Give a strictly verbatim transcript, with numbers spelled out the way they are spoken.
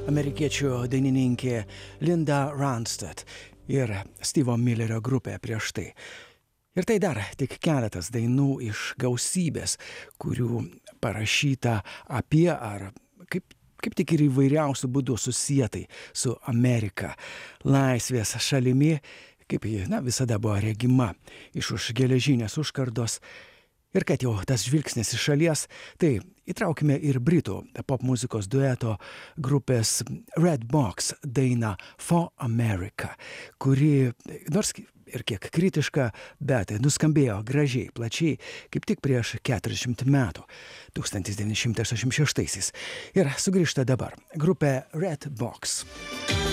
amerikiečių dainininkė Linda Ronstadt ir Stevo Millerio grupė prieš tai. Ir tai dar tik keletas dainų iš gausybės, kurių parašyta apie ar kaip, kaip tik ir įvairiausių būdų susietai su Amerika, laisvės šalimi, kaip ji na, visada buvo regima iš už geležinės užkardos. Ir kad jau tas žvilgsnis iš šalies, tai įtraukime ir britų popmuzikos dueto grupės Redbox dainą For America, kuri nors ir kiek kritiška, bet nuskambėjo gražiai, plačiai, kaip tik prieš keturiasdešimt metų, tūkstantis devyni šimtai aštuoniasdešimt šeštaisiais. Ir sugrįžta dabar grupė Redbox.